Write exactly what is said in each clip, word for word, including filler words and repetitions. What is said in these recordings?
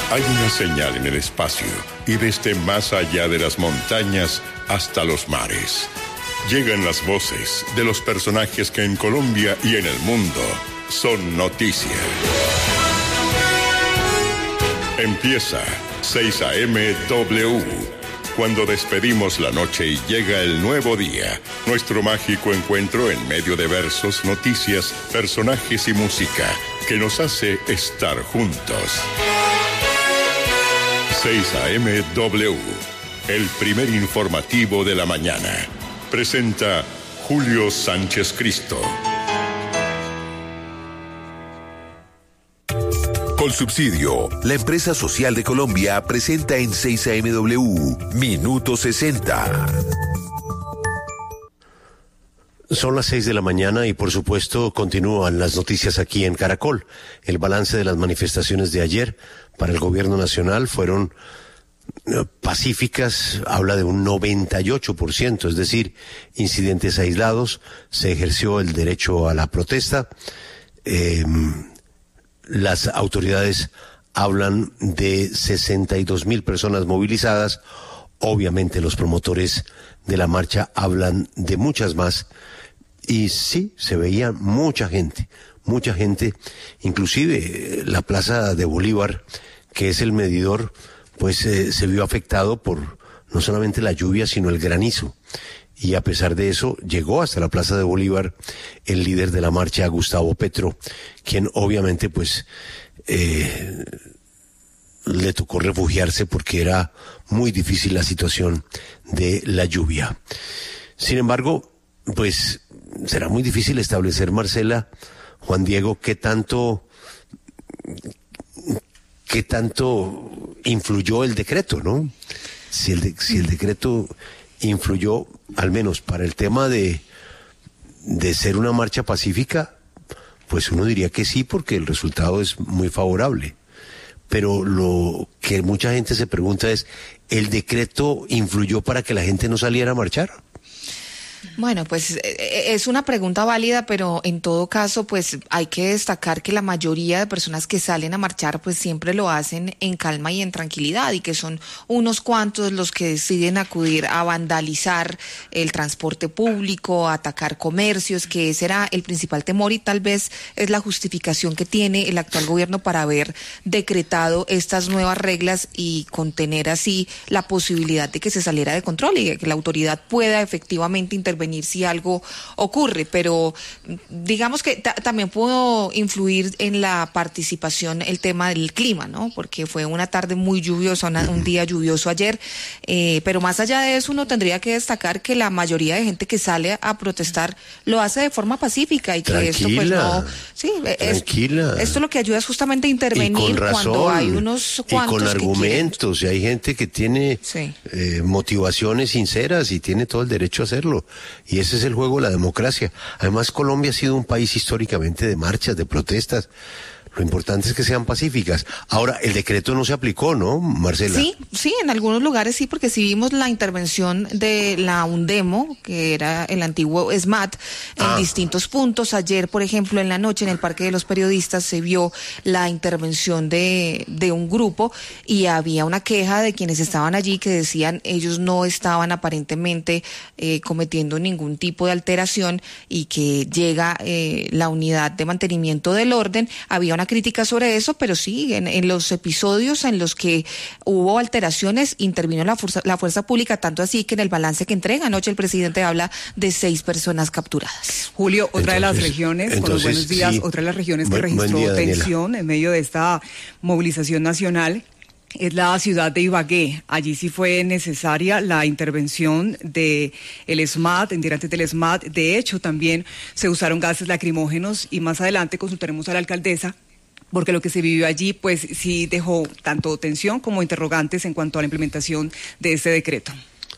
Hay una señal en el espacio y desde más allá de las montañas hasta los mares. Llegan las voces de los personajes que en Colombia y en el mundo son noticia. Empieza seis A M W. Cuando despedimos la noche y llega el nuevo día, nuestro mágico encuentro en medio de versos, noticias, personajes y música que nos hace estar juntos. seis A M W, el primer informativo de la mañana. Presenta Julio Sánchez Cristo. Colsubsidio, la empresa social de Colombia, presenta en seis A M W Minuto sesenta. Son las seis de la mañana y por supuesto continúan las noticias aquí en Caracol. El balance de las manifestaciones de ayer para el gobierno nacional fueron pacíficas, habla de un noventa y ocho por ciento, es decir, incidentes aislados, se ejerció el derecho a la protesta. Eh, las autoridades hablan de sesenta y dos mil personas movilizadas. Obviamente los promotores de la marcha hablan de muchas más. Y sí, se veía mucha gente, mucha gente, inclusive la Plaza de Bolívar, que es el medidor, pues eh, se vio afectado por no solamente la lluvia, sino el granizo. Y a pesar de eso, llegó hasta la Plaza de Bolívar el líder de la marcha, Gustavo Petro, quien obviamente pues eh, le tocó refugiarse porque era muy difícil la situación de la lluvia. Sin embargo, pues será muy difícil establecer, Marcela, Juan Diego, qué tanto, qué tanto influyó el decreto, ¿no? Si el, de, si el decreto influyó, al menos para el tema de, de ser una marcha pacífica, pues uno diría que sí, porque el resultado es muy favorable. Pero lo que mucha gente se pregunta es, ¿el decreto influyó para que la gente no saliera a marchar? Bueno, pues es una pregunta válida, pero en todo caso, pues hay que destacar que la mayoría de personas que salen a marchar, pues siempre lo hacen en calma y en tranquilidad, y que son unos cuantos los que deciden acudir a vandalizar el transporte público, a atacar comercios, que ese era el principal temor y tal vez es la justificación que tiene el actual gobierno para haber decretado estas nuevas reglas y contener así la posibilidad de que se saliera de control y de que la autoridad pueda efectivamente intervenir intervenir si algo ocurre, pero digamos que ta- también pudo influir en la participación el tema del clima, ¿no? Porque fue una tarde muy lluviosa, una, un día lluvioso ayer, eh, pero más allá de eso uno tendría que destacar que la mayoría de gente que sale a protestar lo hace de forma pacífica y que tranquila, esto pues no, sí, tranquila. Es, esto lo que ayuda es justamente a intervenir razón, cuando hay unos cuantos y con que argumentos, quieren. Y hay gente que tiene sí. eh, motivaciones sinceras y tiene todo el derecho a hacerlo. Y ese es el juego de la democracia. Además, Colombia ha sido un país históricamente de marchas, de protestas. Lo importante es que sean pacíficas. Ahora, el decreto no se aplicó, ¿no, Marcela? Sí, sí, en algunos lugares sí, porque sí vimos la intervención de la UNDEMO, que era el antiguo SMAT, en ah. distintos puntos. Ayer, por ejemplo, en la noche, en el Parque de los Periodistas, se vio la intervención de, de un grupo y había una queja de quienes estaban allí que decían ellos no estaban aparentemente eh, cometiendo ningún tipo de alteración y que llega eh, la unidad de mantenimiento del orden. Había una crítica sobre eso, pero sí, en, en los episodios en los que hubo alteraciones, intervino la fuerza, la fuerza pública, tanto así que en el balance que entrega anoche el presidente habla de seis personas capturadas. Julio, otra entonces, de las regiones, entonces, con los buenos días, sí. otra de las regiones Bu- que registró día, tensión en medio de esta movilización nacional es la ciudad de Ibagué. Allí sí fue necesaria la intervención de el SMAT, integrantes del SMAT. De hecho, también se usaron gases lacrimógenos y más adelante consultaremos a la alcaldesa, porque lo que se vivió allí pues sí dejó tanto tensión como interrogantes en cuanto a la implementación de este decreto.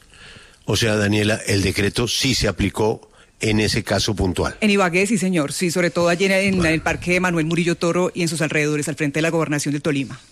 O sea, Daniela, el decreto sí se aplicó en ese caso puntual. En Ibagué, sí señor, sí, sobre todo allí en, bueno. en el Parque Manuel Murillo Toro y en sus alrededores, al frente de la Gobernación del Tolima.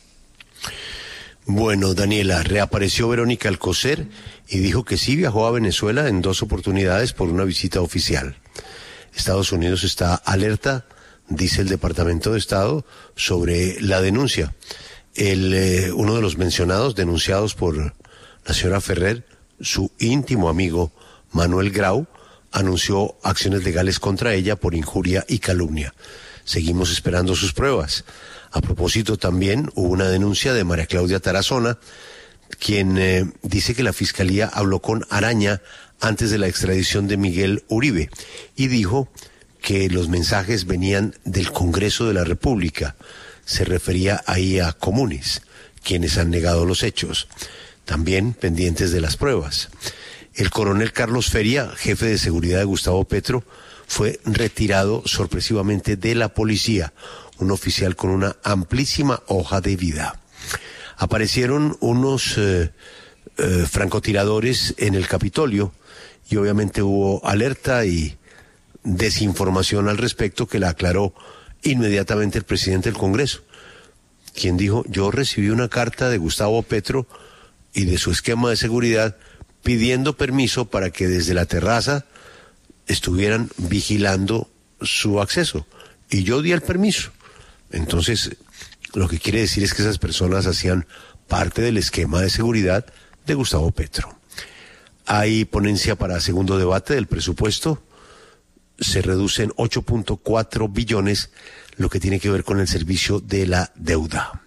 Bueno, Daniela, reapareció Verónica Alcocer y dijo que sí viajó a Venezuela en dos oportunidades por una visita oficial. Estados Unidos está alerta, dice el Departamento de Estado, sobre la denuncia. El, eh, uno de los mencionados, denunciados por la señora Ferrer, su íntimo amigo Manuel Grau, anunció acciones legales contra ella por injuria y calumnia. Seguimos esperando sus pruebas. A propósito, también hubo una denuncia de María Claudia Tarazona, quien eh, dice que la Fiscalía habló con Araña antes de la extradición de Miguel Uribe y dijo que los mensajes venían del Congreso de la República. Se refería ahí a comunes, quienes han negado los hechos, también pendientes de las pruebas. El coronel Carlos Feria, jefe de seguridad de Gustavo Petro, fue retirado sorpresivamente de la policía, un oficial con una amplísima hoja de vida. Aparecieron unos eh, eh, francotiradores en el Capitolio y obviamente hubo alerta y desinformación al respecto que la aclaró inmediatamente el presidente del Congreso, quien dijo: yo recibí una carta de Gustavo Petro y de su esquema de seguridad pidiendo permiso para que desde la terraza estuvieran vigilando su acceso y yo di el permiso. Entonces, lo que quiere decir es que esas personas hacían parte del esquema de seguridad de Gustavo Petro. Hay ponencia para segundo debate del presupuesto. Se reducen ocho punto cuatro billones, lo que tiene que ver con el servicio de la deuda.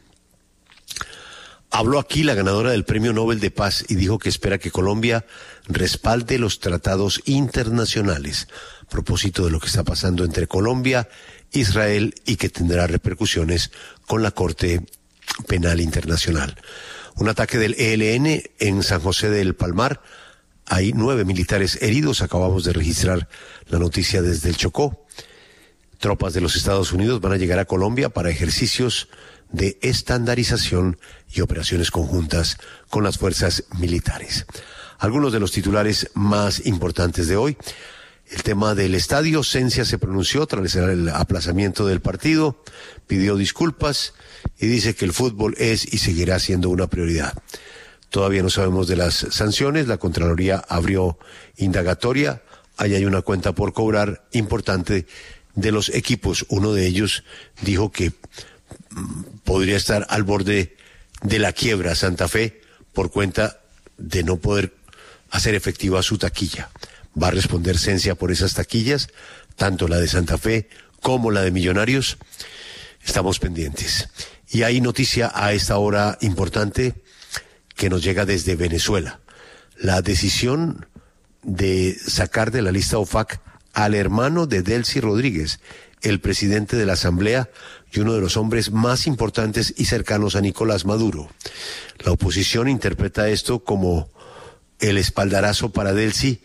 Habló aquí la ganadora del Premio Nobel de Paz y dijo que espera que Colombia respalde los tratados internacionales a propósito de lo que está pasando entre Colombia, Israel y que tendrá repercusiones con la Corte Penal Internacional. Un ataque del E L N en San José del Palmar. Hay nueve militares heridos. Acabamos de registrar la noticia desde el Chocó. Tropas de los Estados Unidos van a llegar a Colombia para ejercicios de estandarización y operaciones conjuntas con las fuerzas militares. Algunos de los titulares más importantes de hoy. El tema del estadio, Cencia se pronunció tras el aplazamiento del partido, pidió disculpas y dice que el fútbol es y seguirá siendo una prioridad. Todavía no sabemos de las sanciones, la Contraloría abrió indagatoria, ahí hay una cuenta por cobrar importante de los equipos. Uno de ellos dijo que podría estar al borde de la quiebra, Santa Fe, por cuenta de no poder hacer efectiva su taquilla. Va a responder Cencia por esas taquillas, tanto la de Santa Fe como la de Millonarios. Estamos pendientes. Y hay noticia a esta hora importante que nos llega desde Venezuela. La decisión de sacar de la lista O F A C al hermano de Delcy Rodríguez, el presidente de la Asamblea y uno de los hombres más importantes y cercanos a Nicolás Maduro. La oposición interpreta esto como el espaldarazo para Delcy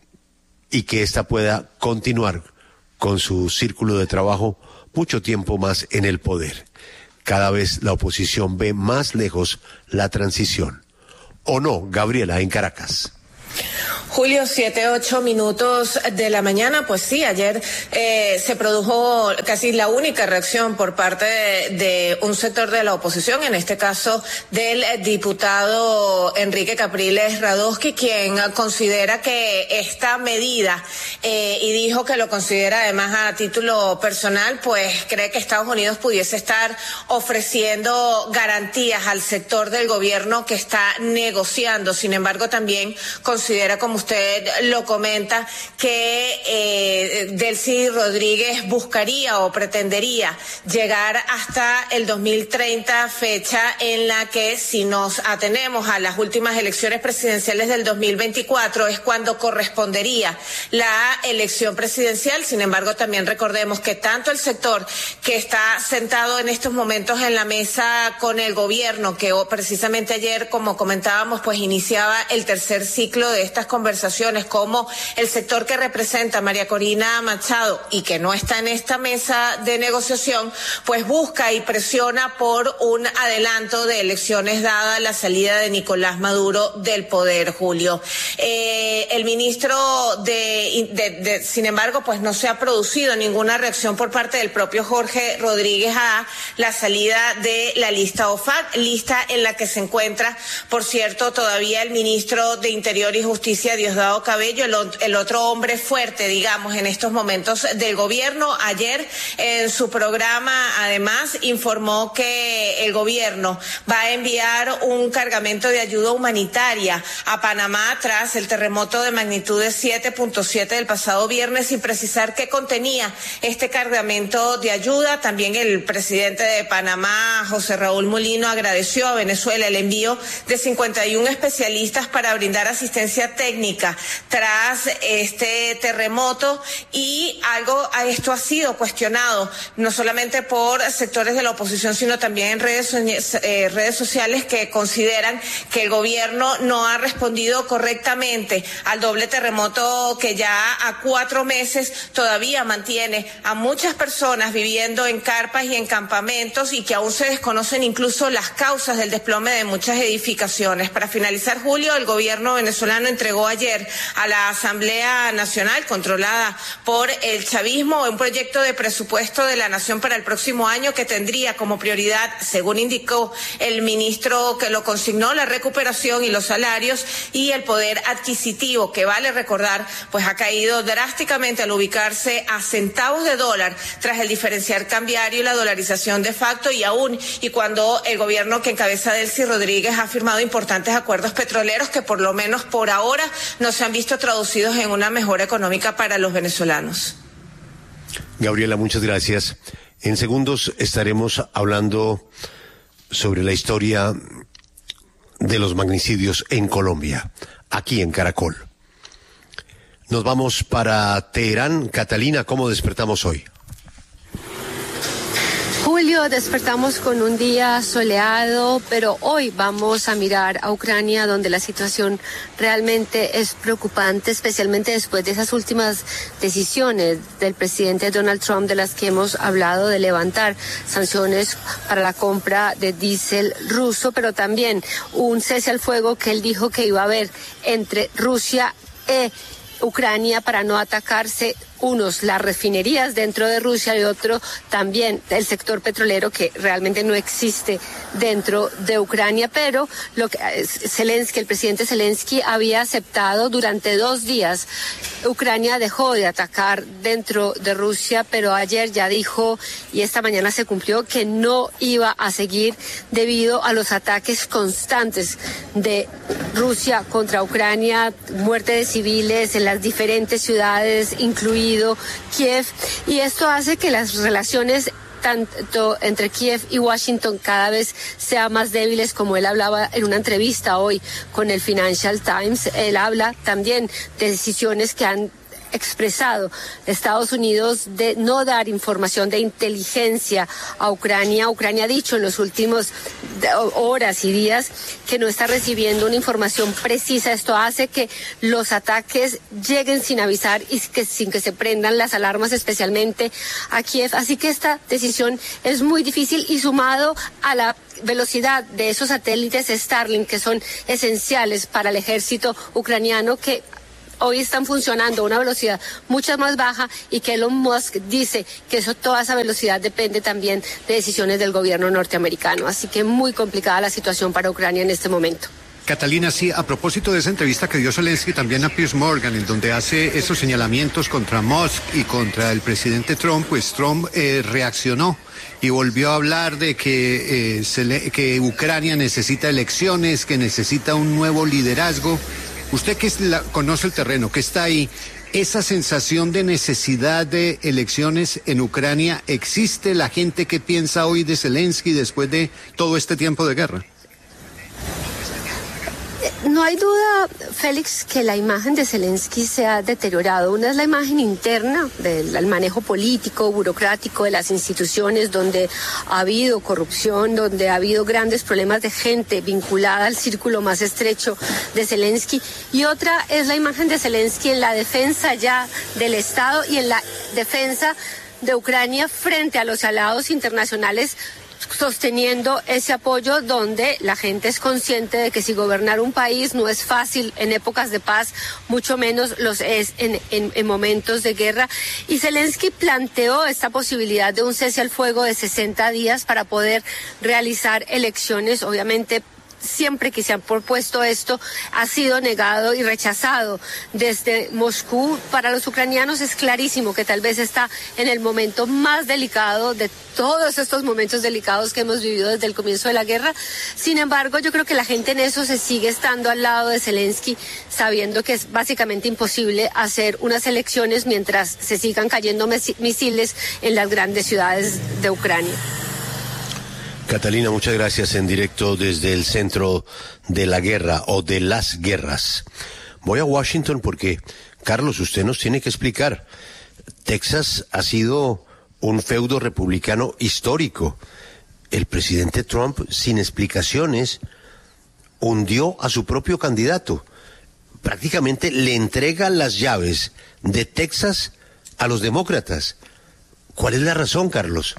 y que ésta pueda continuar con su círculo de trabajo mucho tiempo más en el poder. Cada vez la oposición ve más lejos la transición. ¿O no, Gabriela, en Caracas? Julio, siete, ocho minutos de la mañana. Pues sí, ayer eh, se produjo casi la única reacción por parte de, de un sector de la oposición, en este caso del diputado Enrique Capriles Radosky, quien considera que esta medida, eh, y dijo que lo considera además a título personal, pues cree que Estados Unidos pudiese estar ofreciendo garantías al sector del gobierno que está negociando. Sin embargo, también considera, como usted lo comenta, que eh, Delcy Rodríguez buscaría o pretendería llegar hasta el dos mil treinta, fecha en la que, si nos atenemos a las últimas elecciones presidenciales del dos mil veinticuatro, es cuando correspondería la elección presidencial. Sin embargo, también recordemos que tanto el sector que está sentado en estos momentos en la mesa con el gobierno, que precisamente ayer, como comentábamos, pues iniciaba el tercer ciclo de estas conversaciones, como el sector que representa María Corina Machado y que no está en esta mesa de negociación, pues busca y presiona por un adelanto de elecciones dada la salida de Nicolás Maduro del poder, Julio. Eh, el ministro de, de, de, sin embargo, pues no se ha producido ninguna reacción por parte del propio Jorge Rodríguez a la salida de la lista O F A C, lista en la que se encuentra, por cierto, todavía el ministro de Interior y Justicia, Diosdado Cabello, el, el otro hombre fuerte, digamos, en estos momentos del gobierno. Ayer en su programa, además, informó que el gobierno va a enviar un cargamento de ayuda humanitaria a Panamá tras el terremoto de magnitud de siete punto siete del pasado viernes, sin precisar qué contenía este cargamento de ayuda. También el presidente de Panamá, José Raúl Mulino, agradeció a Venezuela el envío de cincuenta y uno especialistas para brindar asistencia técnica tras este terremoto, y algo a esto ha sido cuestionado no solamente por sectores de la oposición, sino también en redes, eh, redes sociales, que consideran que el gobierno no ha respondido correctamente al doble terremoto que ya a cuatro meses todavía mantiene a muchas personas viviendo en carpas y en campamentos, y que aún se desconocen incluso las causas del desplome de muchas edificaciones. Para finalizar, Julio, el gobierno venezolano entregó ayer a la Asamblea Nacional, controlada por el chavismo, un proyecto de presupuesto de la Nación para el próximo año que tendría como prioridad, según indicó el ministro que lo consignó, la recuperación y los salarios, y el poder adquisitivo, que vale recordar, pues ha caído drásticamente al ubicarse a centavos de dólar tras el diferencial cambiario y la dolarización de facto, y aún y cuando el gobierno que encabeza Delcy Rodríguez ha firmado importantes acuerdos petroleros que por lo menos por ahora no se han visto traducidos en una mejora económica para los venezolanos. Gabriela, muchas gracias. En segundos estaremos hablando sobre la historia de los magnicidios en Colombia, aquí en Caracol. Nos vamos para Teherán. Catalina, ¿cómo despertamos hoy? Julio, despertamos con un día soleado, pero hoy vamos a mirar a Ucrania, donde la situación realmente es preocupante, especialmente después de esas últimas decisiones del presidente Donald Trump, de las que hemos hablado, de levantar sanciones para la compra de diésel ruso, pero también un cese al fuego que él dijo que iba a haber entre Rusia e Ucrania para no atacarse unos las refinerías dentro de Rusia y otro también el sector petrolero, que realmente no existe dentro de Ucrania, pero lo que Zelensky, el presidente Zelensky había aceptado durante dos días. Ucrania dejó de atacar dentro de Rusia, pero ayer ya dijo, y esta mañana se cumplió, que no iba a seguir debido a los ataques constantes de Rusia contra Ucrania, muerte de civiles en las diferentes ciudades, incluido Kiev, y esto hace que las relaciones tanto entre Kiev y Washington cada vez sean más débiles, como él hablaba en una entrevista hoy con el Financial Times. Él habla también de decisiones que han expresado Estados Unidos de no dar información de inteligencia a Ucrania. Ucrania ha dicho en los últimos horas y días que no está recibiendo una información precisa. Esto hace que los ataques lleguen sin avisar y que sin que se prendan las alarmas, especialmente a Kiev. Así que esta decisión es muy difícil, y sumado a la velocidad de esos satélites Starlink, que son esenciales para el ejército ucraniano, que hoy están funcionando a una velocidad mucho más baja, y que Elon Musk dice que eso, toda esa velocidad depende también de decisiones del gobierno norteamericano. Así que muy complicada la situación para Ucrania en este momento. Catalina, sí, a propósito de esa entrevista que dio Zelensky también a Piers Morgan, en donde hace esos señalamientos contra Musk y contra el presidente Trump, pues Trump eh, reaccionó y volvió a hablar de que, eh, se le, que Ucrania necesita elecciones, que necesita un nuevo liderazgo. Usted que es la, conoce el terreno, que está ahí, ¿esa sensación de necesidad de elecciones en Ucrania existe? ¿La gente que piensa hoy de Zelensky después de todo este tiempo de guerra? No hay duda, Félix, que la imagen de Zelensky se ha deteriorado. Una es la imagen interna del manejo político, burocrático de las instituciones, donde ha habido corrupción, donde ha habido grandes problemas de gente vinculada al círculo más estrecho de Zelensky. Y otra es la imagen de Zelensky en la defensa ya del Estado y en la defensa de Ucrania frente a los aliados internacionales, sosteniendo ese apoyo, donde la gente es consciente de que si gobernar un país no es fácil en épocas de paz, mucho menos los es en, en, en momentos de guerra. Y Zelensky planteó esta posibilidad de un cese al fuego de sesenta días para poder realizar elecciones, obviamente siempre que se han propuesto esto ha sido negado y rechazado desde Moscú. Para los ucranianos es clarísimo que tal vez está en el momento más delicado de todos estos momentos delicados que hemos vivido desde el comienzo de la guerra. Sin embargo, yo creo que la gente en eso se sigue estando al lado de Zelensky, sabiendo que es básicamente imposible hacer unas elecciones mientras se sigan cayendo misiles en las grandes ciudades de Ucrania. Catalina, muchas gracias. En directo desde el centro de la guerra o de las guerras. Voy a Washington porque, Carlos, usted nos tiene que explicar. Texas ha sido un feudo republicano histórico. El presidente Trump, sin explicaciones, hundió a su propio candidato. Prácticamente le entrega las llaves de Texas a los demócratas. ¿Cuál es la razón, Carlos?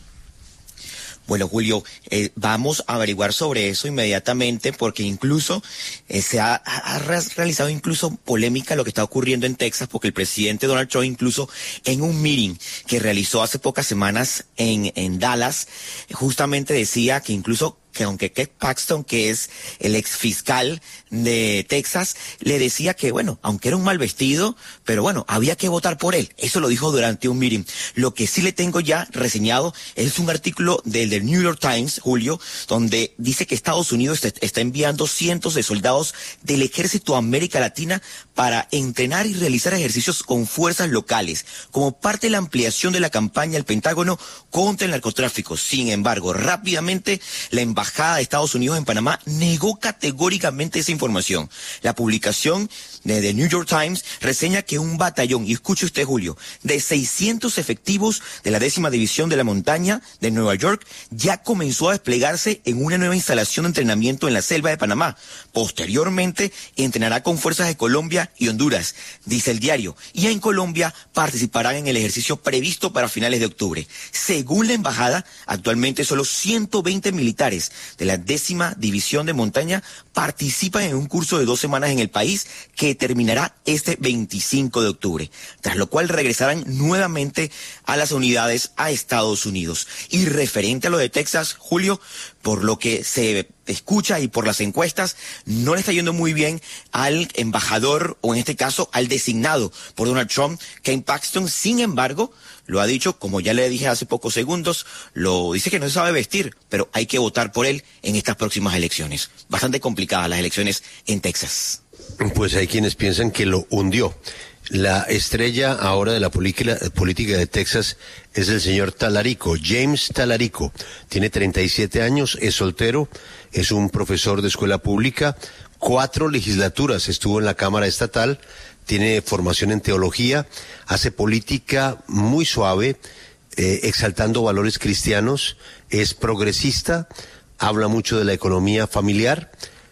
Bueno, Julio, eh, vamos a averiguar sobre eso inmediatamente porque incluso eh, se ha, ha realizado incluso polémica lo que está ocurriendo en Texas porque el presidente Donald Trump incluso en un meeting que realizó hace pocas semanas en, en Dallas justamente decía que incluso que aunque Ken Paxton, que es el ex fiscal de Texas, le decía que, bueno, aunque era un mal vestido, pero bueno, había que votar por él. Eso lo dijo durante un meeting. Lo que sí le tengo ya reseñado es un artículo del, del New York Times, Julio, donde dice que Estados Unidos está enviando cientos de soldados del ejército a América Latina para entrenar y realizar ejercicios con fuerzas locales, como parte de la ampliación de la campaña del Pentágono contra el narcotráfico. Sin embargo, rápidamente, la embajada La Embajada de Estados Unidos en Panamá negó categóricamente esa información. La publicación de The New York Times reseña que un batallón, y escuche usted, Julio, de seiscientos efectivos de la décima división de la montaña de Nueva York ya comenzó a desplegarse en una nueva instalación de entrenamiento en la selva de Panamá. Posteriormente, entrenará con fuerzas de Colombia y Honduras, dice el diario, y en Colombia participarán en el ejercicio previsto para finales de octubre. Según la embajada, actualmente solo ciento veinte militares de la décima división de montaña participan en un curso de dos semanas en el país que terminará este veinticinco de octubre, tras lo cual regresarán nuevamente a las unidades a Estados Unidos. Y referente a lo de Texas, Julio, por lo que se escucha y por las encuestas, no le está yendo muy bien al embajador, o en este caso al designado por Donald Trump, Ken Paxton. Sin embargo, lo ha dicho, como ya le dije hace pocos segundos, lo dice que no se sabe vestir, pero hay que votar por él en estas próximas elecciones. Bastante complicadas las elecciones en Texas. Pues hay quienes piensan que lo hundió. La estrella ahora de la política, política de Texas es el señor Talarico, James Talarico. Tiene treinta y siete años, es soltero, es un profesor de escuela pública, cuatro legislaturas estuvo en la Cámara Estatal, tiene formación en teología, hace política muy suave, eh, exaltando valores cristianos, es progresista, habla mucho de la economía familiar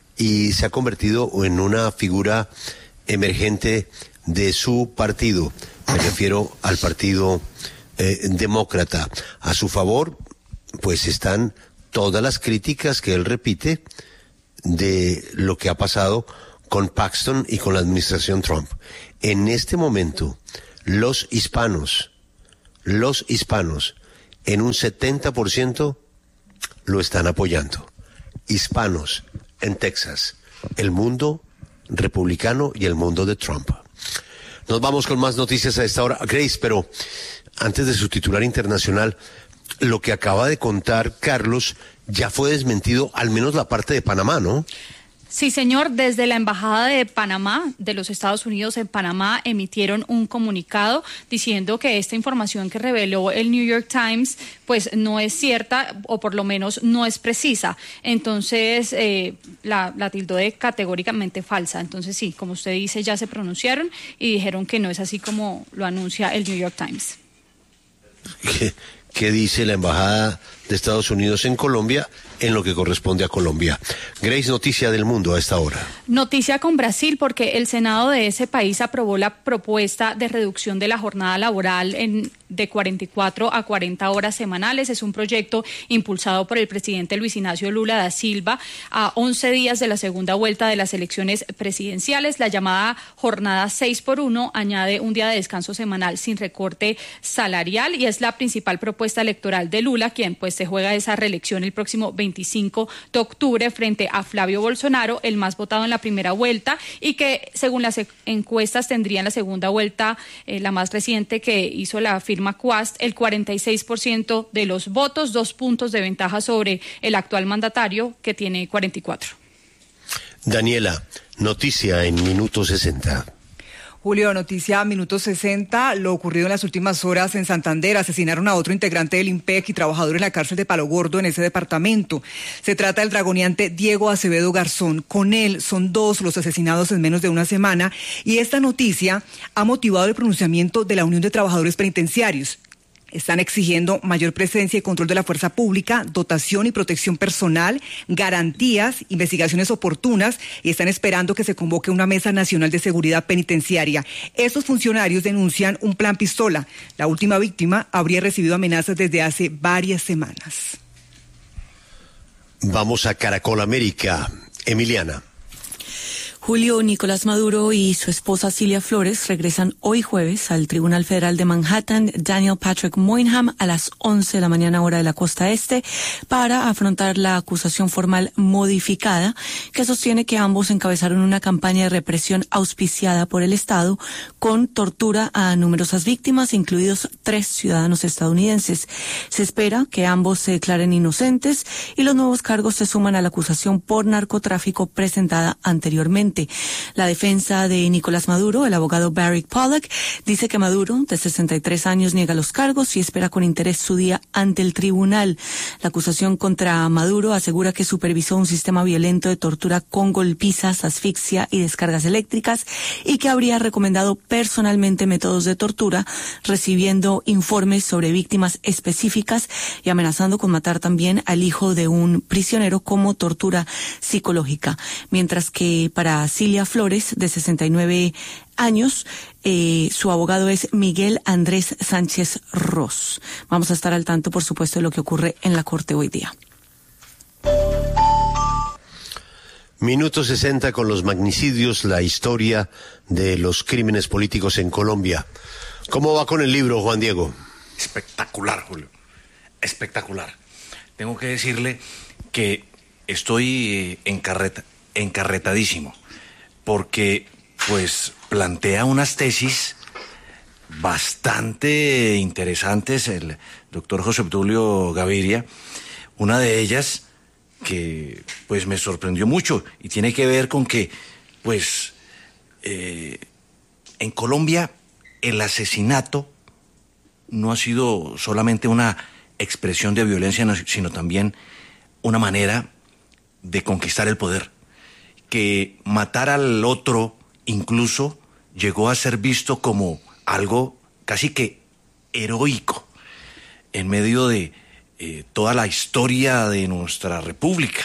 y se ha convertido en una figura emergente de su partido. Me refiero al partido eh, demócrata. A su favor, pues están todas las críticas que él repite de lo que ha pasado con Paxton y con la administración Trump. En este momento, los hispanos, los hispanos, en un setenta por ciento lo están apoyando. Hispanos en Texas, el mundo republicano y el mundo de Trump. Nos vamos con más noticias a esta hora. Grace, pero antes de su titular internacional, lo que acaba de contar Carlos ya fue desmentido, al menos la parte de Panamá, ¿no? Sí, señor. Desde la Embajada de Panamá, de los Estados Unidos en Panamá, emitieron un comunicado diciendo que esta información que reveló el New York Times, pues no es cierta, o por lo menos no es precisa. Entonces, eh, la, la tildó de categóricamente falsa. Entonces, sí, como usted dice, ya se pronunciaron y dijeron que no es así como lo anuncia el New York Times. ¿Qué, qué dice la Embajada de Estados Unidos en Colombia en lo que corresponde a Colombia? Grace, noticia del mundo a esta hora. Noticia con Brasil, porque el Senado de ese país aprobó la propuesta de reducción de la jornada laboral en, de cuarenta y cuatro a cuarenta horas semanales. Es un proyecto impulsado por el presidente Luis Ignacio Lula da Silva a once días de la segunda vuelta de las elecciones presidenciales. La llamada jornada seis por uno añade un día de descanso semanal sin recorte salarial y es la principal propuesta electoral de Lula, quien pues se juega esa reelección el próximo veinticinco de octubre frente a Flavio Bolsonaro, el más votado en la primera vuelta, y que según las encuestas tendría en la segunda vuelta, eh, la más reciente que hizo la firma Quast, el cuarenta y seis por ciento de los votos, dos puntos de ventaja sobre el actual mandatario, que tiene cuarenta y cuatro. Daniela, noticia en minuto sesenta. Julio, noticia minuto sesenta, lo ocurrido en las últimas horas en Santander. Asesinaron a otro integrante del IMPEC y trabajador en la cárcel de Palo Gordo en ese departamento. Se trata del dragoneante Diego Acevedo Garzón. Con él son dos los asesinados en menos de una semana, y esta noticia ha motivado el pronunciamiento de la Unión de Trabajadores Penitenciarios. Están exigiendo mayor presencia y control de la fuerza pública, dotación y protección personal, garantías, investigaciones oportunas, y están esperando que se convoque una mesa nacional de seguridad penitenciaria. Estos funcionarios denuncian un plan pistola. La última víctima habría recibido amenazas desde hace varias semanas. Vamos a Caracol América. Emiliana. Julio, Nicolás Maduro y su esposa Cilia Flores regresan hoy jueves al Tribunal Federal de Manhattan, Daniel Patrick Moynihan, a las once de la mañana hora de la costa este, para afrontar la acusación formal modificada que sostiene que ambos encabezaron una campaña de represión auspiciada por el Estado con tortura a numerosas víctimas, incluidos tres ciudadanos estadounidenses. Se espera que ambos se declaren inocentes y los nuevos cargos se suman a la acusación por narcotráfico presentada anteriormente. La defensa de Nicolás Maduro, el abogado Barry Pollack, dice que Maduro, de sesenta y tres años, niega los cargos y espera con interés su día ante el tribunal. La acusación contra Maduro asegura que supervisó un sistema violento de tortura con golpizas, asfixia y descargas eléctricas, y que habría recomendado personalmente métodos de tortura, recibiendo informes sobre víctimas específicas y amenazando con matar también al hijo de un prisionero como tortura psicológica. Mientras que para Cilia Flores, de sesenta y nueve años, eh, su abogado es Miguel Andrés Sánchez Ross. Vamos a estar al tanto, por supuesto, de lo que ocurre en la Corte hoy día. Minuto sesenta con los magnicidios, la historia de los crímenes políticos en Colombia. ¿Cómo va con el libro, Juan Diego? Espectacular, Julio. Espectacular. Tengo que decirle que estoy eh, encarreta, encarretadísimo, porque pues plantea unas tesis bastante interesantes el doctor José Obdulio Gaviria. Una de ellas que pues me sorprendió mucho y tiene que ver con que pues eh, en Colombia el asesinato no ha sido solamente una expresión de violencia, sino también una manera de conquistar el poder. Que matar al otro incluso llegó a ser visto como algo casi que heroico en medio de eh, toda la historia de nuestra república,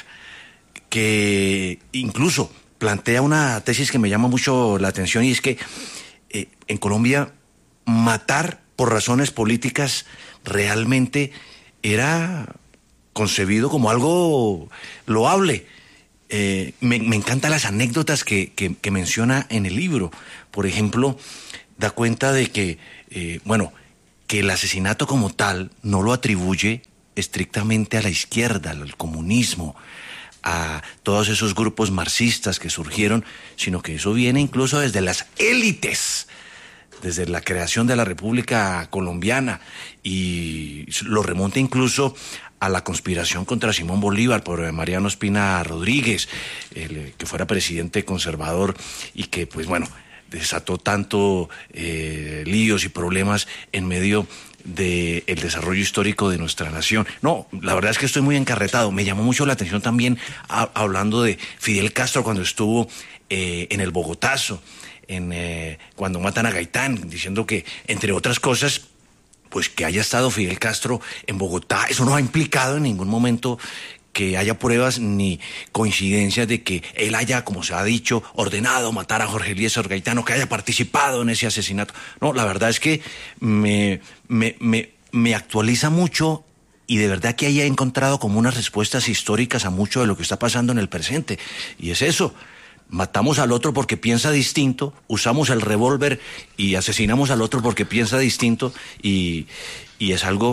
que incluso plantea una tesis que me llama mucho la atención, y es que eh, en Colombia matar por razones políticas realmente era concebido como algo loable. Eh, me, me encantan las anécdotas que, que, que menciona en el libro. Por ejemplo, da cuenta de que, eh, bueno, que el asesinato como tal no lo atribuye estrictamente a la izquierda, al comunismo, a todos esos grupos marxistas que surgieron, sino que eso viene incluso desde las élites, desde la creación de la República Colombiana, y lo remonta incluso a la conspiración contra Simón Bolívar por Mariano Espina Rodríguez, el, que fuera presidente conservador y que, pues bueno, desató tanto eh, líos y problemas en medio del desarrollo histórico de nuestra nación. No, la verdad es que estoy muy encarretado. Me llamó mucho la atención también a, hablando de Fidel Castro cuando estuvo eh, en el Bogotazo, en, eh, cuando matan a Gaitán, diciendo que, entre otras cosas, pues que haya estado Fidel Castro en Bogotá, eso no ha implicado en ningún momento que haya pruebas ni coincidencias de que él haya, como se ha dicho, ordenado matar a Jorge Eliezer Gaitán, que haya participado en ese asesinato. No, la verdad es que me, me, me, me actualiza mucho, y de verdad que ahí he encontrado como unas respuestas históricas a mucho de lo que está pasando en el presente. Y es eso. Matamos al otro porque piensa distinto, usamos el revólver y asesinamos al otro porque piensa distinto, y, y es algo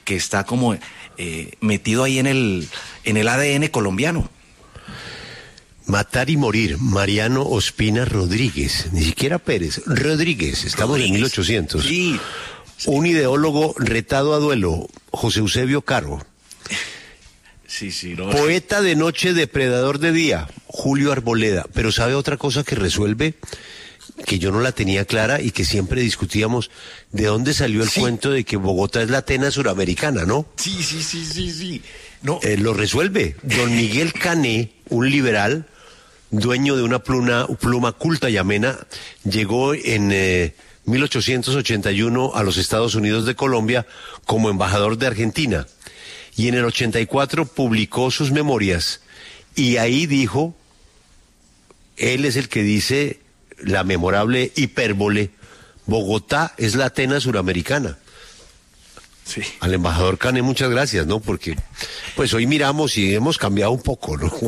que está como eh, metido ahí en el, en el A D N colombiano. Matar y morir, Mariano Ospina Rodríguez, ni siquiera Pérez, Rodríguez, estamos Rodríguez. En mil ochocientos. Sí. Un ideólogo retado a duelo, José Eusebio Caro. Sí, sí, no, Poeta de noche, depredador de día, Julio Arboleda. Pero ¿sabe otra cosa que resuelve? Que yo no la tenía clara y que siempre discutíamos, ¿de dónde salió el sí. cuento de que Bogotá es la Atenas suramericana, no? Sí, sí, sí, sí, sí. No. Eh, lo resuelve. Don Miguel Cané, un liberal, dueño de una pluma, pluma culta y amena, llegó en eh, mil ochocientos ochenta y uno a los Estados Unidos de Colombia como embajador de Argentina. Y en el ochenta y cuatro publicó sus memorias y ahí dijo, él es el que dice la memorable hipérbole, Bogotá es la Atenas suramericana. Sí. Al embajador Cané, muchas gracias, ¿no? Porque pues hoy miramos y hemos cambiado un poco, ¿no?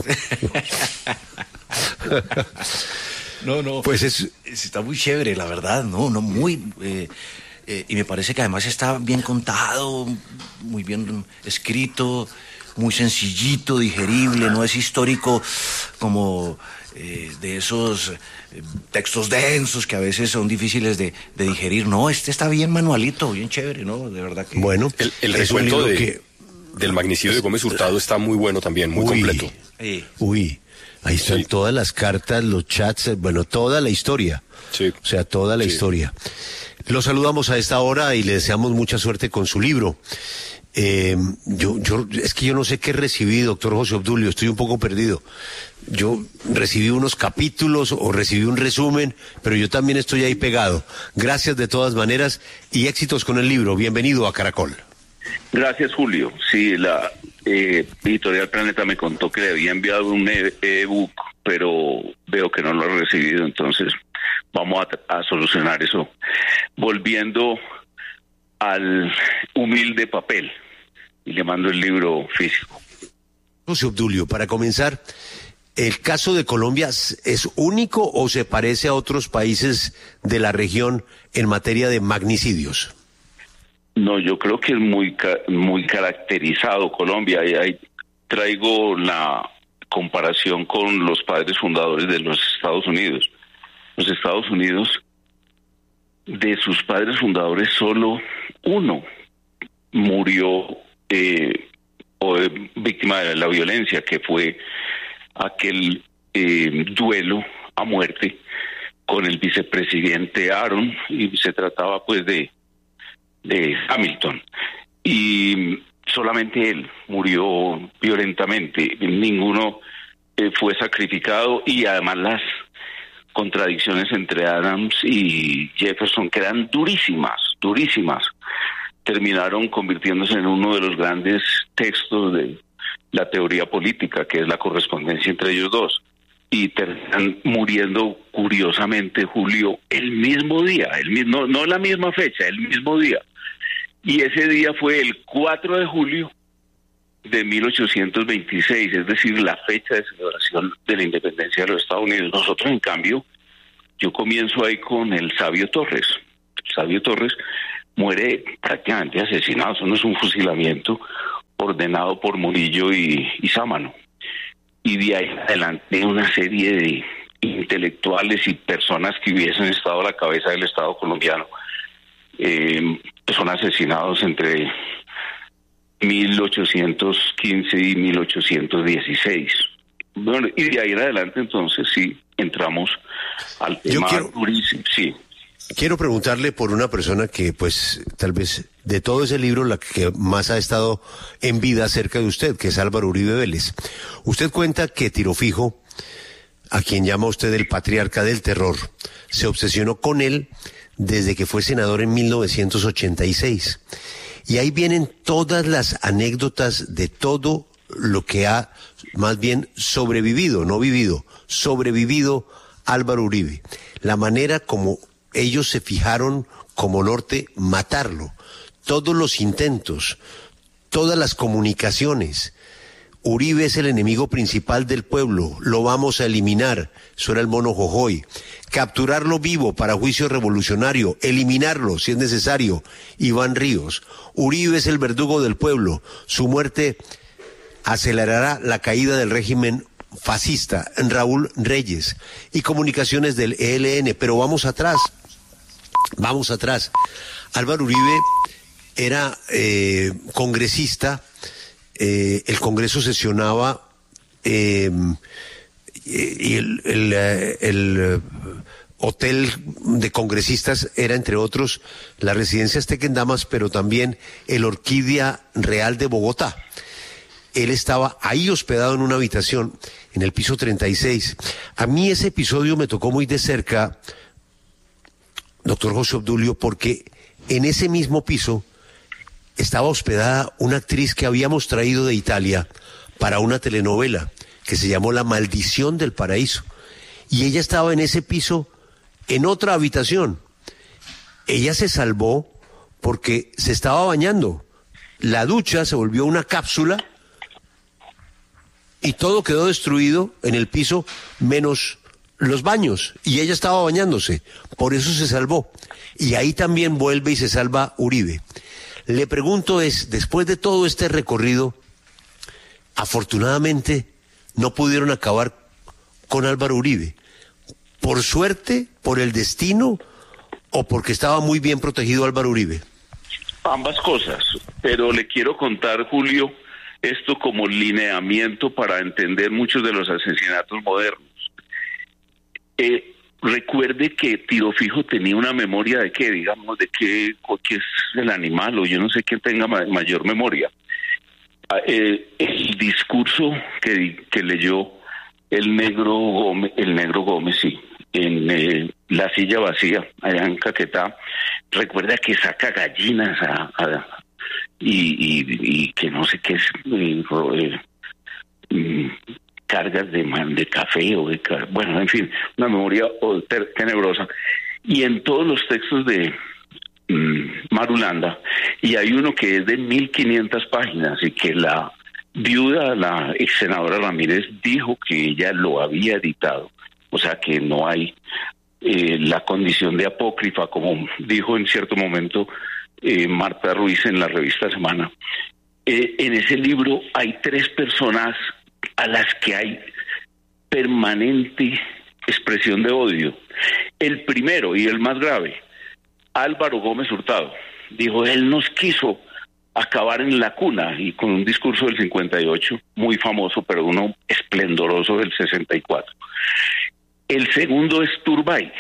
No, no. Pues es... Está muy chévere, la verdad, ¿no? No, muy... Eh, eh, y me parece que además está bien contado, muy bien escrito, muy sencillito, digerible, no es histórico como eh, de esos eh, textos densos que a veces son difíciles de, de digerir. No, este está bien manualito, bien chévere, ¿no? De verdad que... Bueno, el, el recuento de, que... del magnicidio de Gómez Hurtado está muy bueno también, muy uy, completo. Eh. Uy, ahí están sí. todas las cartas, los chats, bueno, toda la historia. Sí. O sea, toda la sí. historia. Lo saludamos a esta hora y le deseamos mucha suerte con su libro. Eh, yo, yo, es que yo no sé qué recibí, doctor José Obdulio, estoy un poco perdido. Yo recibí unos capítulos o recibí un resumen, pero yo también estoy ahí pegado. Gracias de todas maneras y éxitos con el libro. Bienvenido a Caracol. Gracias, Julio. Sí, la eh, Editorial Planeta me contó que le había enviado un e-book, pero veo que no lo ha recibido, entonces vamos a, a solucionar eso. Volviendo al humilde papel, y le mando el libro físico. José Obdulio, para comenzar, ¿el caso de Colombia es único o se parece a otros países de la región en materia de magnicidios? No, yo creo que es muy muy caracterizado Colombia. Y ahí traigo la comparación con los padres fundadores de los Estados Unidos. Los Estados Unidos, de sus padres fundadores, solo uno murió eh, o, eh, víctima de la violencia, que fue aquel eh, duelo a muerte con el vicepresidente Aaron, y se trataba pues de de Hamilton, y solamente él murió violentamente, ninguno eh, fue sacrificado, y además las contradicciones entre Adams y Jefferson, que eran durísimas, durísimas, terminaron convirtiéndose en uno de los grandes textos de la teoría política, que es la correspondencia entre ellos dos, y terminan muriendo curiosamente, Julio, el mismo día, el mismo, no la misma fecha, el mismo día. Y ese día fue el cuatro de julio de mil ochocientos veintiséis, es decir, la fecha de celebración de la independencia de los Estados Unidos. Nosotros, en cambio, yo comienzo ahí con el Sabio Torres. El Sabio Torres muere prácticamente asesinado, eso no es un fusilamiento ordenado por Murillo y, y Sámano. Y de ahí adelante una serie de intelectuales y personas que hubiesen estado a la cabeza del Estado colombiano eh, son asesinados entre mil ochocientos quince y mil ochocientos dieciséis. Bueno, y de ahí en adelante entonces sí entramos al tema. Yo quiero, durísimo, sí. Quiero preguntarle por una persona que pues tal vez de todo ese libro la que más ha estado en vida cerca de usted, que es Álvaro Uribe Vélez. Usted cuenta que Tiro Fijo, a quien llama usted el patriarca del terror, se obsesionó con él desde que fue senador en mil novecientos ochenta y seis. Y ahí vienen todas las anécdotas de todo lo que ha más bien sobrevivido, no vivido, sobrevivido Álvaro Uribe. La manera como ellos se fijaron como norte matarlo. Todos los intentos, todas las comunicaciones. Uribe es el enemigo principal del pueblo, lo vamos a eliminar. Eso era el mono Jojoy. Capturarlo vivo para juicio revolucionario, eliminarlo si es necesario. Iván Ríos. Uribe es el verdugo del pueblo. Su muerte acelerará la caída del régimen fascista. Raúl Reyes. Y comunicaciones del E L N. Pero vamos atrás. Vamos atrás. Álvaro Uribe era eh, congresista. Eh, el Congreso sesionaba eh, y el, el, el hotel de congresistas era, entre otros, la residencia Azteca en Damas, pero también el Orquídea Real de Bogotá. Él estaba ahí hospedado en una habitación, en el piso treinta y seis. A mí ese episodio me tocó muy de cerca, doctor José Obdulio, porque en ese mismo piso estaba hospedada una actriz que habíamos traído de Italia para una telenovela que se llamó La Maldición del Paraíso. Y ella estaba en ese piso, en otra habitación. Ella se salvó porque se estaba bañando. La ducha se volvió una cápsula y todo quedó destruido en el piso, menos los baños. Y ella estaba bañándose. Por eso se salvó. Y ahí también vuelve y se salva Uribe. Le pregunto es, después de todo este recorrido, afortunadamente no pudieron acabar con Álvaro Uribe. ¿Por suerte, por el destino o porque estaba muy bien protegido Álvaro Uribe? Ambas cosas, pero le quiero contar, Julio, esto como lineamiento para entender muchos de los asesinatos modernos. Eh, Recuerde que Tiro Fijo tenía una memoria de qué, digamos, de qué, qué es el animal, o yo no sé quién tenga ma- mayor memoria. Eh, el discurso que, que leyó el negro Gómez, el negro Gómez, sí, en eh, La Silla Vacía, allá en Caquetá, recuerda que saca gallinas a, a, y, y, y que no sé qué es... Eh, eh, cargas de, de café o de... Bueno, en fin, una memoria tenebrosa. Y en todos los textos de um, Marulanda, y hay uno que es de mil quinientas páginas y que la viuda, la ex senadora Ramírez, dijo que ella lo había editado. O sea que no hay eh, la condición de apócrifa, como dijo en cierto momento eh, Marta Ruiz en la revista Semana. Eh, en ese libro hay tres personas a las que hay permanente expresión de odio. El primero y el más grave, Álvaro Gómez Hurtado, dijo, él nos quiso acabar en la cuna, y con un discurso del cincuenta y ocho, muy famoso, pero uno esplendoroso del sesenta y cuatro. El segundo es Turbay,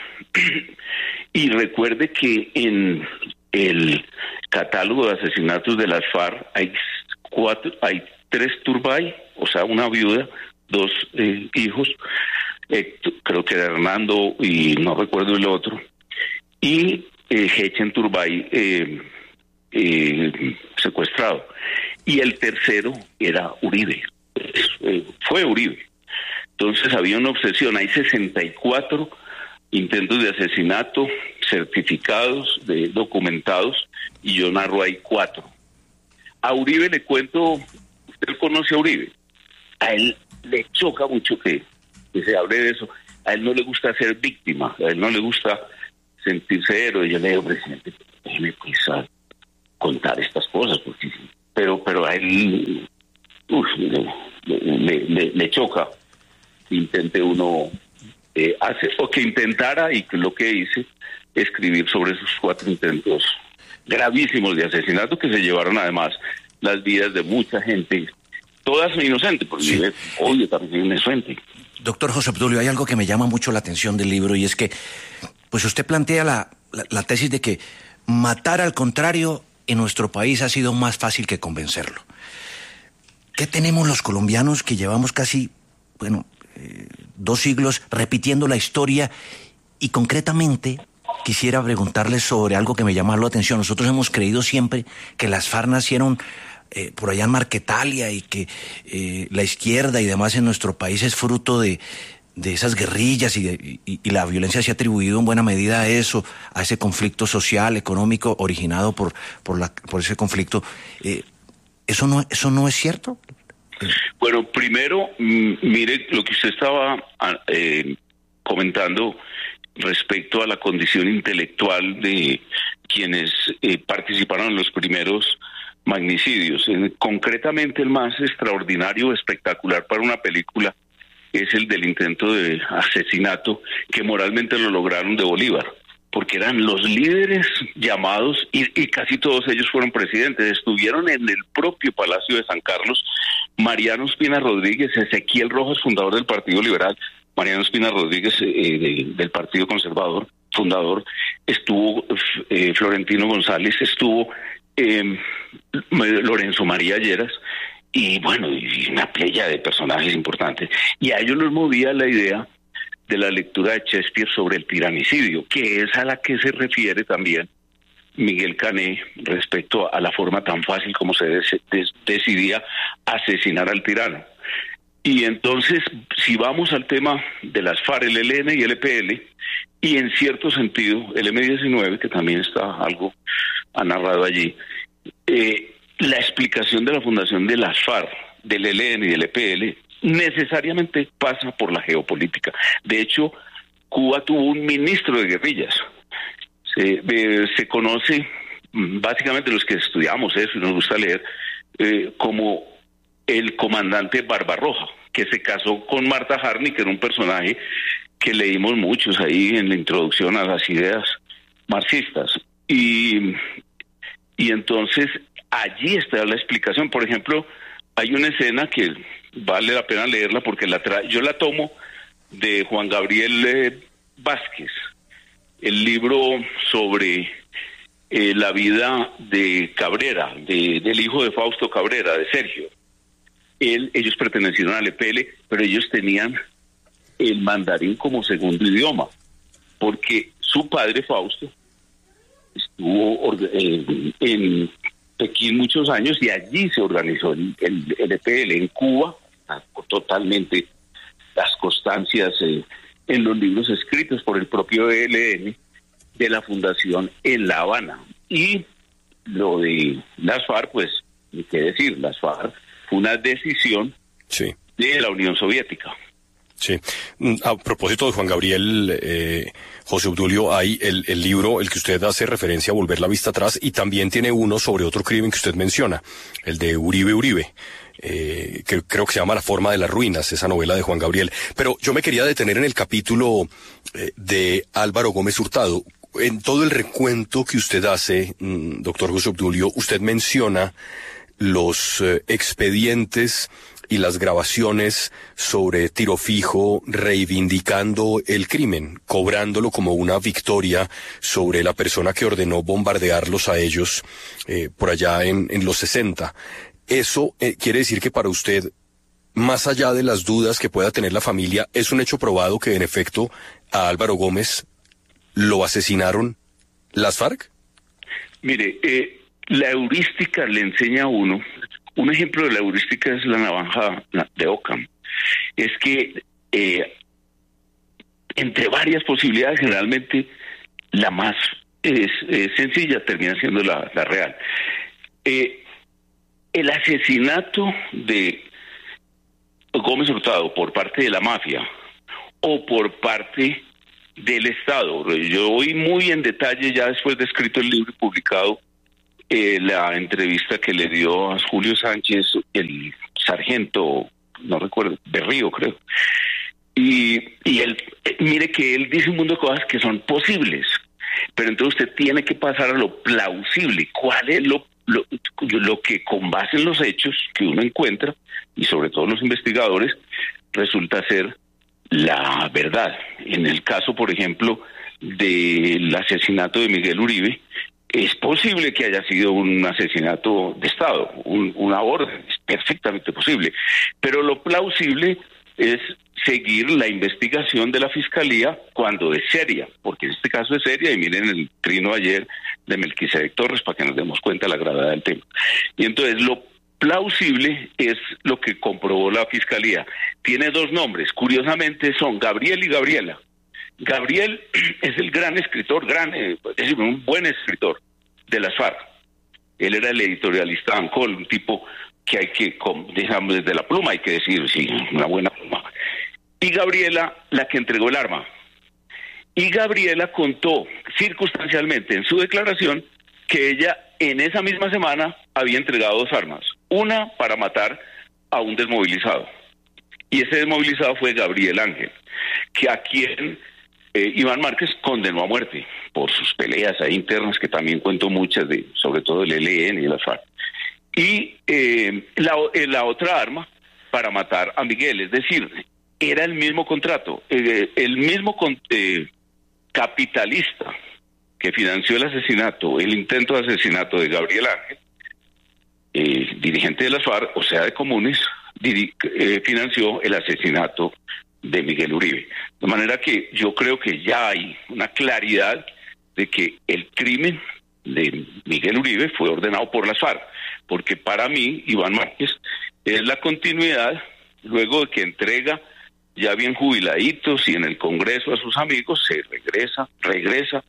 y recuerde que en el catálogo de asesinatos de las FARC hay cuatro, hay tres Turbay, o sea, una viuda, dos eh, hijos, eh, creo que era Hernando y no recuerdo el otro, y eh, Hechen Turbay eh, eh, secuestrado. Y el tercero era Uribe, eh, fue Uribe. Entonces había una obsesión, hay sesenta y cuatro intentos de asesinato certificados, de, documentados, y yo narro ahí cuatro. A Uribe le cuento, usted conoce a Uribe, a él le choca mucho que, que se hable de eso, a él no le gusta ser víctima, a él no le gusta sentirse héroe. Yo le digo, presidente, déjeme pues a contar estas cosas, porque, pero pero a él uf, le, le, le, le choca que intente uno eh, hacer, o que intentara, y lo que hice, escribir sobre esos cuatro intentos gravísimos de asesinato que se llevaron además las vidas de mucha gente, todas inocentes, porque sí, obvio también inocente. Doctor José Obdulio, hay algo que me llama mucho la atención del libro, y es que pues usted plantea la, la, la tesis de que matar al contrario en nuestro país ha sido más fácil que convencerlo. ¿Qué tenemos los colombianos que llevamos casi, bueno, eh, dos siglos repitiendo la historia? Y concretamente quisiera preguntarle sobre algo que me llama la atención. Nosotros hemos creído siempre que las FARC nacieron eh, por allá en Marquetalia, y que eh, la izquierda y demás en nuestro país es fruto de, de esas guerrillas, y, de, y, y la violencia se ha atribuido en buena medida a eso, a ese conflicto social, económico originado por, por, la, por ese conflicto. Eh, ¿eso no, eso no es cierto? Bueno, primero, mire lo que usted estaba eh, comentando respecto a la condición intelectual de quienes eh, participaron en los primeros magnicidios. Eh, concretamente, el más extraordinario, espectacular para una película es el del intento de asesinato, que moralmente lo lograron de Bolívar, porque eran los líderes llamados, y, y casi todos ellos fueron presidentes. Estuvieron en el propio Palacio de San Carlos Mariano Espina Rodríguez, Ezequiel Rojas, fundador del Partido Liberal, Mariano Espina Rodríguez, eh, de, del Partido Conservador, fundador, estuvo eh, Florentino González, estuvo eh, Lorenzo María Lleras, y bueno, y una playa de personajes importantes. Y a ellos los movía la idea de la lectura de Shakespeare sobre el tiranicidio, que es a la que se refiere también Miguel Cané respecto a la forma tan fácil como se des- des- decidía asesinar al tirano. Y entonces, si vamos al tema de las FARC, el E L N y el E P L, y en cierto sentido el eme diecinueve, que también está algo ha narrado allí, eh, la explicación de la fundación de las FARC, del E L N y del E P L, necesariamente pasa por la geopolítica. De hecho, Cuba tuvo un ministro de guerrillas. Se, eh, se conoce, básicamente los que estudiamos eso y nos gusta leer, eh, como el comandante Barbarroja, que se casó con Marta Harney, que era un personaje que leímos muchos ahí en la introducción a las ideas marxistas. Y, y entonces allí está la explicación. Por ejemplo, hay una escena que vale la pena leerla porque la tra- yo la tomo de Juan Gabriel eh, Vázquez, el libro sobre eh, la vida de Cabrera, de, del hijo de Fausto Cabrera, de Sergio. Él, ellos pertenecieron al E P L, pero ellos tenían el mandarín como segundo idioma, porque su padre Fausto estuvo eh, en Pekín muchos años y allí se organizó el, el, el E P L. En Cuba, totalmente las constancias eh, en los libros escritos por el propio E L N de la fundación en La Habana. Y lo de las FARC, pues, ni qué decir, las FARC fue una decisión sí. de la Unión Soviética. Sí. A propósito de Juan Gabriel, eh, José Obdulio, hay el, el libro, el que usted hace referencia a Volver la Vista Atrás, y también tiene uno sobre otro crimen que usted menciona, el de Uribe Uribe, eh, que creo que se llama La Forma de las Ruinas, esa novela de Juan Gabriel. Pero yo me quería detener en el capítulo eh, de Álvaro Gómez Hurtado. En todo el recuento que usted hace, mmm, doctor José Obdulio, usted menciona los eh, expedientes y las grabaciones sobre Tiro Fijo reivindicando el crimen, cobrándolo como una victoria sobre la persona que ordenó bombardearlos a ellos eh, por allá en, en los sesenta. Eso eh, quiere decir que para usted, más allá de las dudas que pueda tener la familia, es un hecho probado que en efecto a Álvaro Gómez lo asesinaron las FARC. Mire, eh, la heurística le enseña a uno. Un ejemplo de la heurística es la navaja de Occam. Es que eh, entre varias posibilidades, generalmente la más es, es sencilla termina siendo la, la real. Eh, el asesinato de Gómez Hurtado por parte de la mafia o por parte del Estado. Yo voy muy en detalle, ya después de escrito el libro y publicado, Eh, la entrevista que le dio a Julio Sánchez, el sargento, no recuerdo, Berrío creo, y, y él, eh, mire que él dice un mundo de cosas que son posibles, pero entonces usted tiene que pasar a lo plausible. ¿Cuál es lo, lo, lo que con base en los hechos que uno encuentra, y sobre todo los investigadores, resulta ser la verdad? En el caso, por ejemplo, del asesinato de Miguel Uribe, es posible que haya sido un asesinato de Estado, un, una orden, es perfectamente posible. Pero lo plausible es seguir la investigación de la Fiscalía cuando es seria, porque en este caso es seria, y miren el trino ayer de Melquisedec Torres para que nos demos cuenta de la gravedad del tema. Y entonces lo plausible es lo que comprobó la Fiscalía. Tiene dos nombres, curiosamente son Gabriel y Gabriela. Gabriel es el gran escritor, gran, es decir, un buen escritor de las FARC. Él era el editorialista Ancol, un tipo que hay que, digamos, desde la pluma hay que decir, sí, una buena pluma. Y Gabriela, la que entregó el arma. Y Gabriela contó circunstancialmente en su declaración que ella en esa misma semana había entregado dos armas. Una para matar a un desmovilizado. Y ese desmovilizado fue Gabriel Ángel, que a quien eh, Iván Márquez condenó a muerte por sus peleas ahí internas, que también cuento muchas, de, sobre todo el E L N y las FARC. Y eh, la, eh, la otra arma para matar a Miguel, es decir, era el mismo contrato, eh, el mismo con, eh, capitalista que financió el asesinato, el intento de asesinato de Gabriel Ángel, eh, dirigente de las FARC, o sea, de comunes, diri- eh, financió el asesinato de Miguel Uribe. De manera que yo creo que ya hay una claridad de que el crimen de Miguel Uribe fue ordenado por las FARC, porque para mí, Iván Márquez, es la continuidad, luego de que entrega ya bien jubiladitos y en el Congreso a sus amigos, se regresa, regresa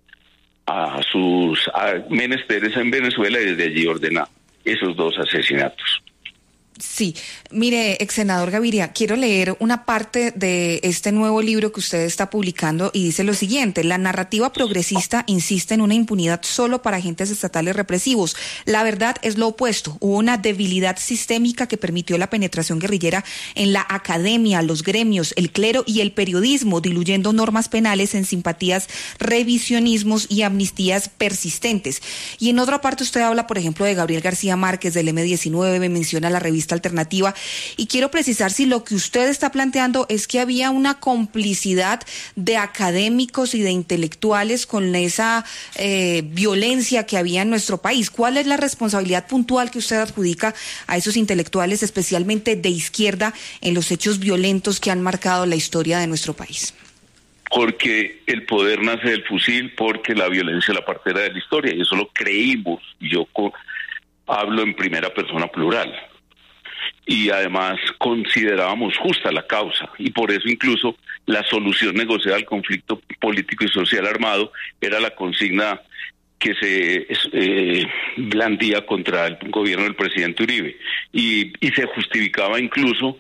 a sus a menesteres en Venezuela y desde allí ordena esos dos asesinatos. Sí, mire, ex senador Gaviria, quiero leer una parte de este nuevo libro que usted está publicando y dice lo siguiente: la narrativa progresista insiste en una impunidad solo para agentes estatales represivos. La verdad es lo opuesto. Hubo una debilidad sistémica que permitió la penetración guerrillera en la academia, los gremios, el clero y el periodismo, diluyendo normas penales en simpatías, revisionismos y amnistías persistentes. Y en otra parte usted habla, por ejemplo, de Gabriel García Márquez, del eme diecinueve, menciona la revista Alternativa, y quiero precisar si lo que usted está planteando es que había una complicidad de académicos y de intelectuales con esa eh, violencia que había en nuestro país. ¿Cuál es la responsabilidad puntual que usted adjudica a esos intelectuales, especialmente de izquierda, en los hechos violentos que han marcado la historia de nuestro país? Porque el poder nace del fusil, porque la violencia es la partera de la historia, y eso lo creímos, yo co- hablo en primera persona plural. Y además considerábamos justa la causa, y por eso incluso la solución negociada al conflicto político y social armado era la consigna que se eh, blandía contra el gobierno del presidente Uribe, y, y se justificaba incluso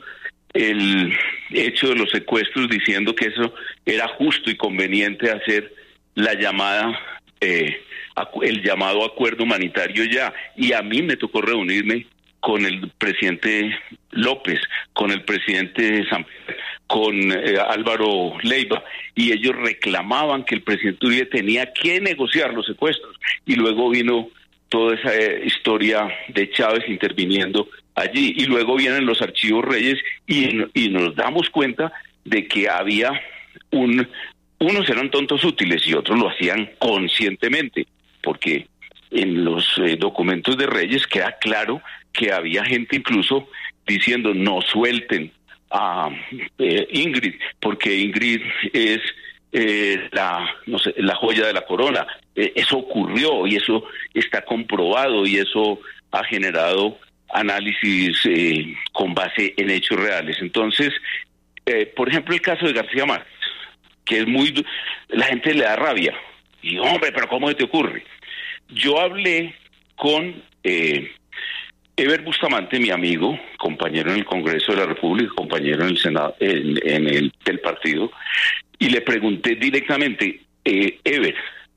el hecho de los secuestros diciendo que eso era justo y conveniente hacer la llamada eh, el llamado acuerdo humanitario ya. Y a mí me tocó reunirme con el presidente López, con el presidente San Pedro, con eh, Álvaro Leiva, y ellos reclamaban que el presidente Uribe tenía que negociar los secuestros, y luego vino toda esa eh, historia de Chávez interviniendo allí, y luego vienen los archivos Reyes, y, y nos damos cuenta de que había un, unos eran tontos útiles y otros lo hacían conscientemente, porque en los eh, documentos de Reyes queda claro que había gente incluso diciendo no suelten a eh, Ingrid, porque Ingrid es eh, la no sé la joya de la corona. Eh, eso ocurrió y eso está comprobado y eso ha generado análisis eh, con base en hechos reales. Entonces, eh, por ejemplo, el caso de García Márquez, que es muy... la gente le da rabia. Y, hombre, pero ¿cómo te ocurre? Yo hablé con eh, Eber Bustamante, mi amigo, compañero en el Congreso de la República, compañero en el Senado, en, en el del partido, y le pregunté directamente, eh, Eber,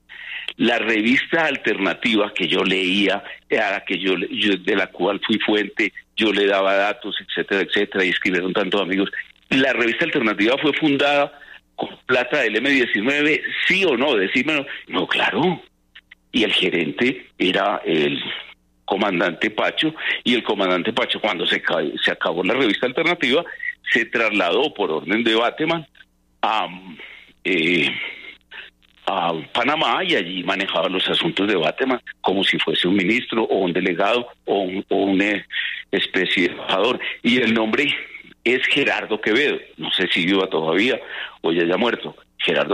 la revista Alternativa que yo leía, a la que yo, yo de la cual fui fuente, yo le daba datos, etcétera, etcétera, y escribieron tantos amigos, ¿la revista Alternativa fue fundada con plata del eme diecinueve, sí o no? Decímelo. No, claro. Y el gerente era el comandante Pacho, y el comandante Pacho, cuando se, ca- se acabó la revista Alternativa, se trasladó por orden de Bateman a, eh, a Panamá, y allí manejaba los asuntos de Bateman como si fuese un ministro o un delegado o, un, o una especie de embajador. Y el nombre es Gerardo Quevedo, no sé si viva todavía o ya haya muerto. Gerardo